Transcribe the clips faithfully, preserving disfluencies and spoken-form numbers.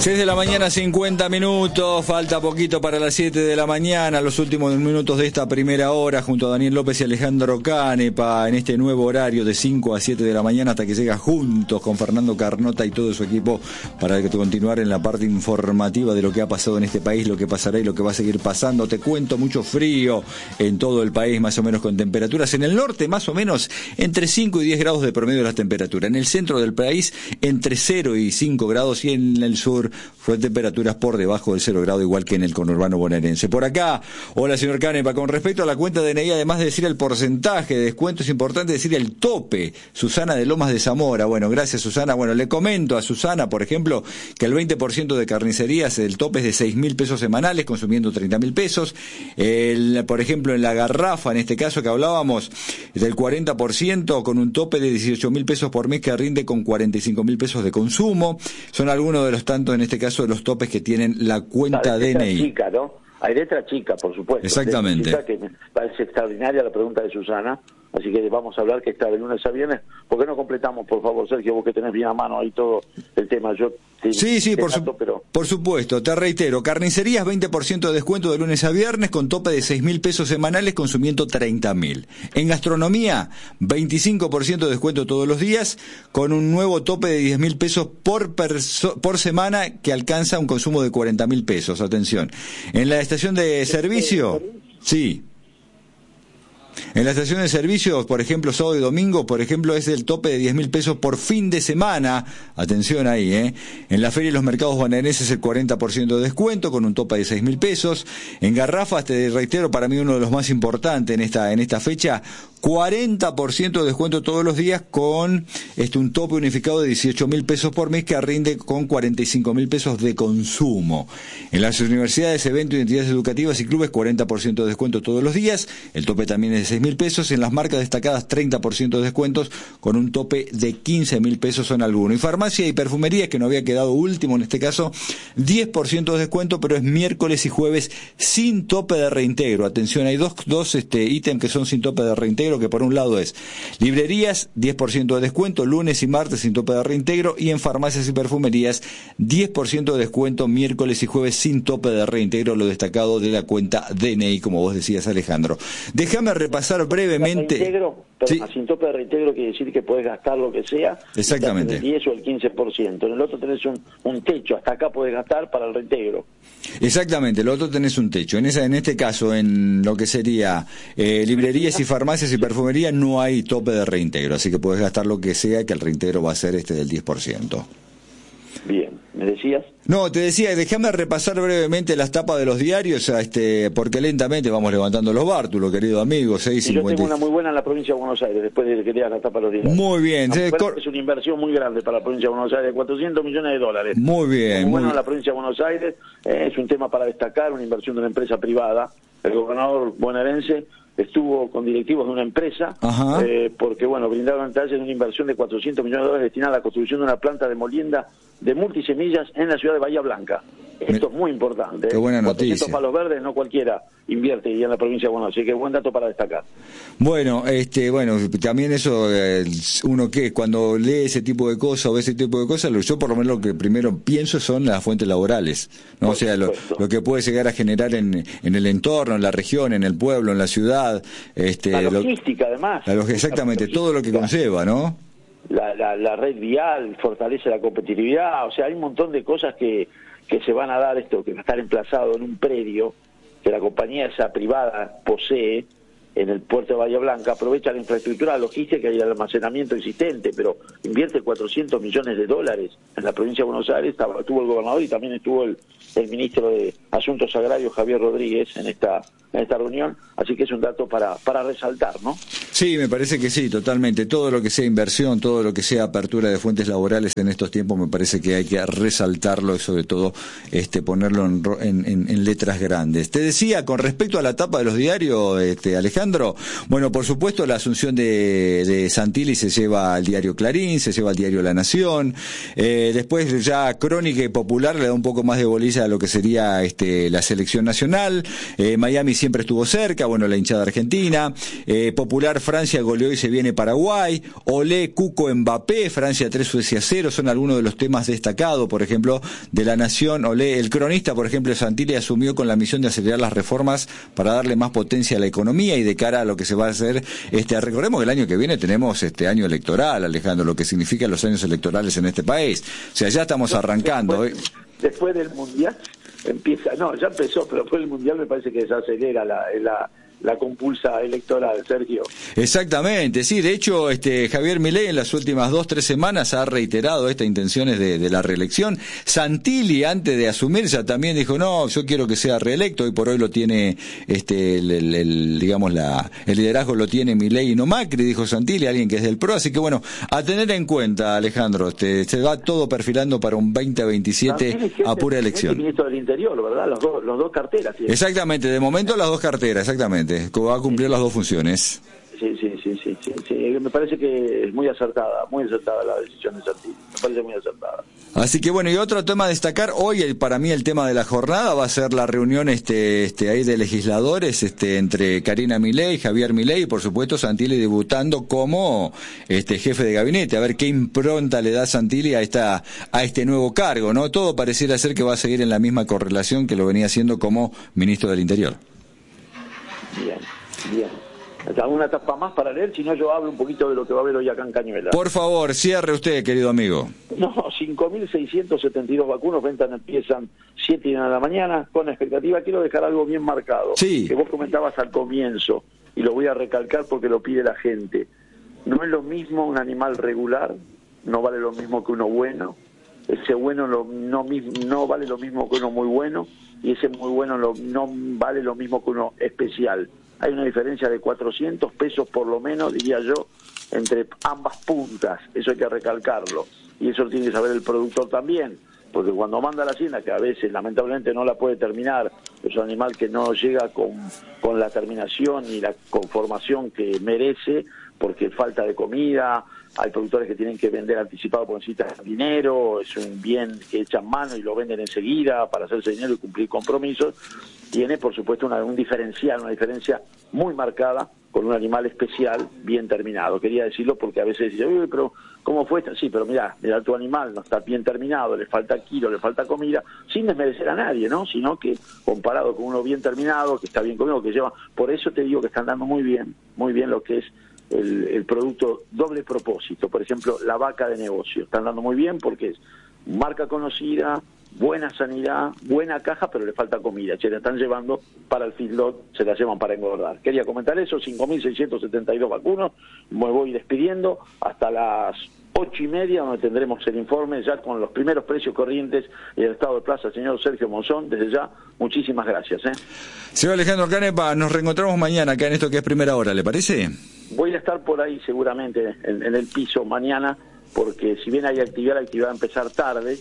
seis de la mañana, cincuenta minutos, falta poquito para las siete de la mañana, los últimos minutos de esta primera hora, junto a Daniel López y Alejandro Canepa, en este nuevo horario de cinco a siete de la mañana, hasta que llega juntos con Fernando Carnota y todo su equipo para continuar en la parte informativa de lo que ha pasado en este país, lo que pasará y lo que va a seguir pasando. Te cuento, mucho frío en todo el país, más o menos con temperaturas. En el norte, más o menos, entre cinco y diez grados de promedio de la temperatura. En el centro del país, entre cero y cinco grados, y en el sur fue temperaturas por debajo del cero grado, igual que en el conurbano bonaerense. Por acá, hola señor Canepa, con respecto a la cuenta de D N I, además de decir el porcentaje de descuento, es importante decir el tope. Susana de Lomas de Zamora, bueno, gracias Susana. Bueno, le comento a Susana, por ejemplo, que el veinte por ciento de carnicerías, el tope es de seis mil pesos semanales, consumiendo treinta mil pesos. El, por ejemplo, en la garrafa, en este caso que hablábamos, del cuarenta por ciento, con un tope de dieciocho mil pesos por mes, que rinde con cuarenta y cinco mil pesos de consumo. Son algunos de los tantos, en este caso, de los topes que tienen la cuenta D N I. Chica, ¿no? Hay letra chica, por supuesto. Exactamente. Chica, que me parece extraordinaria la pregunta de Susana, así que vamos a hablar que está de lunes a viernes. ¿Por qué no completamos, por favor, Sergio, vos que tenés bien a mano ahí todo el tema? Yo te, sí, sí, te por, mato, su, pero... por supuesto, te reitero, carnicerías veinte por ciento de descuento de lunes a viernes, con tope de seis mil pesos semanales, consumiendo treinta mil. En gastronomía, veinticinco por ciento de descuento todos los días, con un nuevo tope de diez mil pesos por, perso por semana, que alcanza un consumo de cuarenta mil pesos. Atención. En la estación de servicio, sí. En la estación de servicios, por ejemplo, sábado y domingo, por ejemplo, es el tope de diez mil pesos por fin de semana. Atención ahí, ¿eh? En la feria y los mercados bonaerenses el cuarenta por ciento de descuento, con un tope de seis mil pesos. En garrafas, te reitero, para mí uno de los más importantes en esta, en esta fecha, cuarenta por ciento de descuento todos los días, con este, un tope unificado de dieciocho mil pesos por mes, que rinde con cuarenta y cinco mil pesos de consumo. En las universidades, eventos y entidades educativas y clubes, cuarenta por ciento de descuento todos los días, el tope también es de seis mil pesos. En las marcas destacadas, treinta por ciento de descuentos, con un tope de quince mil pesos en alguno. Y farmacia y perfumería, que no había quedado último en este caso, diez por ciento de descuento, pero es miércoles y jueves sin tope de reintegro. Atención, hay dos, dos este, ítems que son sin tope de reintegro, que por un lado es librerías, diez por ciento de descuento, lunes y martes sin tope de reintegro, y en farmacias y perfumerías, diez por ciento de descuento, miércoles y jueves sin tope de reintegro, lo destacado de la cuenta D N I, como vos decías, Alejandro. Déjame repasar brevemente. Reintegro, pero sí. Sin tope de reintegro quiere decir que podés gastar lo que sea. Exactamente. El diez o el quince por ciento. En el otro tenés un, un techo, hasta acá podés gastar para el reintegro. Exactamente, el otro tenés un techo. En esa, en este caso, en lo que sería eh, librerías y farmacias y perfumería, no hay tope de reintegro, así que podés gastar lo que sea, que el reintegro va a ser este del diez por ciento. Bien, ¿me decías? No, te decía, déjame repasar brevemente las tapas de los diarios, este, porque lentamente vamos levantando los bártulos, querido amigo. seis cincuenta. Yo tengo una muy buena en la provincia de Buenos Aires, después de que leas la tapa de los diarios. Muy bien. No, es una inversión muy grande para la provincia de Buenos Aires, cuatrocientos millones de dólares. Muy bien. Muy bueno muy... en la provincia de Buenos Aires, eh, es un tema para destacar, una inversión de una empresa privada. El gobernador bonaerense estuvo con directivos de una empresa, eh, porque bueno, brindaron detalles de una inversión de cuatrocientos millones de dólares destinada a la construcción de una planta de molienda de multisemillas en la ciudad de Bahía Blanca. Esto Me... es muy importante. Qué buena ¿eh? noticia. Palos verdes no cualquiera invierte y en la provincia de Buenos Aires, así que buen dato para destacar. Bueno, este, bueno, también eso, eh, uno que cuando lee ese tipo de cosas o ve ese tipo de cosas, lo, yo por lo menos lo que primero pienso son las fuentes laborales, ¿no? O sea, lo, lo que puede llegar a generar en, en el entorno, en la región, en el pueblo, en la ciudad. Este, la logística, lo, además. La, exactamente, la todo lo que conlleva, ¿no? La, la, la red vial fortalece la competitividad, o sea, hay un montón de cosas que, que se van a dar, esto que va a estar emplazado en un predio que la compañía esa privada posee en el puerto de Bahía Blanca, aprovecha la infraestructura logística y el almacenamiento existente, pero invierte cuatrocientos millones de dólares en la provincia de Buenos Aires. Estaba, estuvo el gobernador y también estuvo el, el ministro de Asuntos Agrarios, Javier Rodríguez, en esta en esta reunión, así que es un dato para para resaltar, ¿no? Sí, me parece que sí, totalmente. Todo lo que sea inversión, todo lo que sea apertura de fuentes laborales en estos tiempos, me parece que hay que resaltarlo y sobre todo este ponerlo en, en, en letras grandes. Te decía, con respecto a la tapa de los diarios, este, Alejandro, bueno, por supuesto la asunción de, de Santilli se lleva al diario Clarín, se lleva al diario La Nación, eh, después ya Crónica y Popular le da un poco más de bolilla a lo que sería este, la selección nacional, eh, Miami siempre estuvo cerca, bueno, la hinchada argentina. Eh, Popular Francia goleó y se viene Paraguay. Olé, Cuco, Mbappé, Francia tres, Suecia cero, son algunos de los temas destacados, por ejemplo, de La Nación. Olé, el cronista, por ejemplo, Santilli asumió con la misión de acelerar las reformas para darle más potencia a la economía y de cara a lo que se va a hacer. Este, recordemos que el año que viene tenemos este año electoral, Alejandro, lo que significan los años electorales en este país. O sea, ya estamos arrancando. Después, después del Mundial empieza, no, ya empezó, pero después del Mundial me parece que se acelera la, la, la compulsa electoral, Sergio. Exactamente, sí, de hecho este Javier Milei en las últimas dos, tres semanas ha reiterado estas intenciones de, de la reelección. Santilli, antes de asumirse, también dijo, no, yo quiero que sea reelecto, hoy por hoy lo tiene, este el, el, el digamos, la el liderazgo lo tiene Milei y no Macri, dijo Santilli, alguien que es del PRO, así que bueno, a tener en cuenta, Alejandro, este, se va todo perfilando para un veinte veintisiete a pura elección. Es el ministro del Interior, ¿verdad? Los dos, los dos carteras. ¿Sí? Exactamente, de momento las dos carteras, exactamente. Va a cumplir las dos funciones. Sí, sí, sí, sí, sí, sí. Me parece que es muy acertada, muy acertada la decisión de Santilli. Me parece muy acertada. Así que bueno, y otro tema a destacar, hoy el, para mí el tema de la jornada va a ser la reunión este este ahí de legisladores este entre Karina Milei, Javier Milei y por supuesto Santilli debutando como este jefe de gabinete, a ver qué impronta le da Santilli a esta a este nuevo cargo, ¿no? Todo pareciera ser que va a seguir en la misma correlación que lo venía haciendo como ministro del Interior. Bien, bien. ¿Alguna etapa más para leer? Si no, yo hablo un poquito de lo que va a haber hoy acá en Cañuelas. Por favor, cierre usted, querido amigo. No, cinco mil seiscientos setenta y dos vacunas, ventas empiezan siete de la mañana, con expectativa. Quiero dejar algo bien marcado, sí, que vos comentabas al comienzo, y lo voy a recalcar porque lo pide la gente. No es lo mismo un animal regular, no vale lo mismo que uno bueno, ese bueno lo, no, no vale lo mismo que uno muy bueno, y ese muy bueno lo, no vale lo mismo que uno especial. Hay una diferencia de cuatrocientos pesos por lo menos, diría yo, entre ambas puntas. Eso hay que recalcarlo. Y eso lo tiene que saber el productor también, porque cuando manda a la hacienda, que a veces lamentablemente no la puede terminar, es un animal que no llega con, con la terminación y la conformación que merece, porque falta de comida, hay productores que tienen que vender anticipado porque necesitan dinero, es un bien que echan mano y lo venden enseguida para hacerse dinero y cumplir compromisos. Tiene, por supuesto, una, un diferencial, una diferencia muy marcada con un animal especial bien terminado. Quería decirlo porque a veces dice, uy, pero ¿cómo fue esto? Sí, pero mirá, mirá, tu animal no está bien terminado, le falta kilo, le falta comida, sin desmerecer a nadie, ¿no? Sino que comparado con uno bien terminado, que está bien comido, que lleva... Por eso te digo que están dando muy bien, muy bien lo que es el, el producto doble propósito. Por ejemplo, la vaca de negocio. Están dando muy bien porque es marca conocida, buena sanidad, buena caja, pero le falta comida. Se la están llevando para el feedlot, se la llevan para engordar. Quería comentar eso, cinco mil seiscientos setenta y dos vacunos. Me voy despidiendo hasta las ocho y media, donde tendremos el informe ya con los primeros precios corrientes y el estado de plaza. Señor Sergio Monzón, desde ya, muchísimas gracias. ¿eh? Señor Alejandro Canepa, nos reencontramos mañana acá en esto que es Primera Hora, ¿le parece? Voy a estar por ahí seguramente en, en el piso mañana, porque si bien hay actividad, la actividad va a empezar tarde,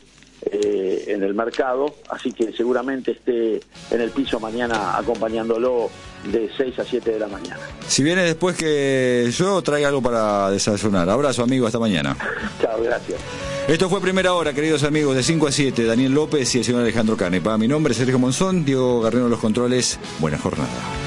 Eh, en el mercado, así que seguramente esté en el piso mañana acompañándolo de seis a siete de la mañana. Si viene después que yo, traiga algo para desayunar. Abrazo, amigo, hasta mañana. Chao, gracias. Esto fue Primera Hora, queridos amigos, de cinco a siete, Daniel López y el señor Alejandro Canepa. Mi nombre es Sergio Monzón, Diego Garreno de los controles. Buena jornada.